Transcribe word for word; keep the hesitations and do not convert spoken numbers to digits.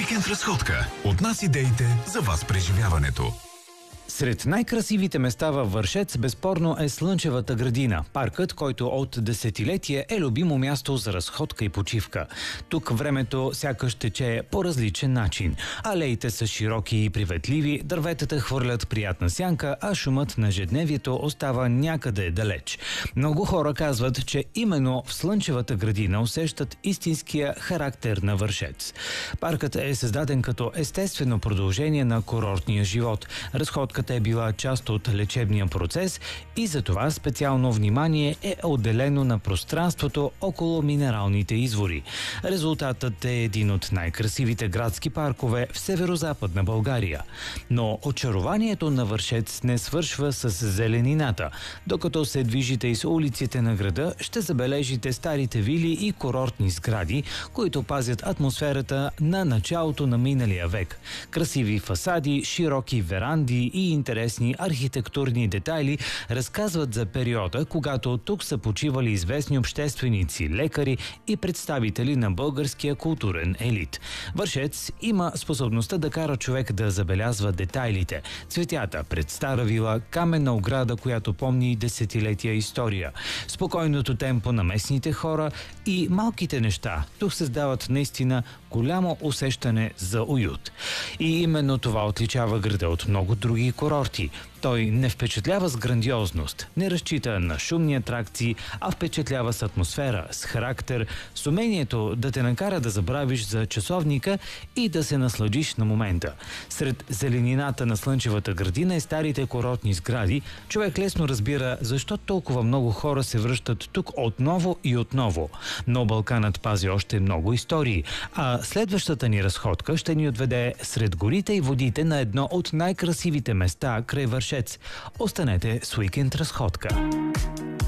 Уикенд разходка. От нас идеите за вас преживяването. Сред най-красивите места във Вършец безспорно е Слънчевата градина, паркът, който от десетилетия е любимо място за разходка и почивка. Тук времето сякаш тече по различен начин. Алеите са широки и приветливи, дърветата хвърлят приятна сянка, а шумът на ежедневието остава някъде далеч. Много хора казват, че именно в Слънчевата градина усещат истинския характер на Вършец. Паркът е създаден като естествено продължение на курортния живот. Разходката е била част от лечебния процес и затова специално внимание е отделено на пространството около минералните извори. Резултатът е един от най-красивите градски паркове в северозападна България. Но очарованието на Вършец не свършва с зеленината. Докато се движите из улиците на града, ще забележите старите вили и курортни сгради, които пазят атмосферата на началото на миналия век. Красиви фасади, широки веранди и интересни архитектурни детайли разказват за периода, когато тук са почивали известни общественици, лекари и представители на българския културен елит. Вършец има способността да кара човек да забелязва детайлите. Цветята пред стара вила, каменна ограда, която помни десетилетия история, спокойното темпо на местните хора и малките неща тук създават наистина голямо усещане за уют. И именно това отличава града от много други курорти. Той не впечатлява с грандиозност, не разчита на шумни атракции, а впечатлява с атмосфера, с характер, с умението да те накара да забравиш за часовника и да се насладиш на момента. Сред зеленината на Слънчевата градина и старите курортни сгради, човек лесно разбира защо толкова много хора се връщат тук отново и отново. Но Балканът пази още много истории, а следващата ни разходка ще ни отведе сред горите и водите на едно от най-красивите места край Вършец. Останете с Уикенд разходка.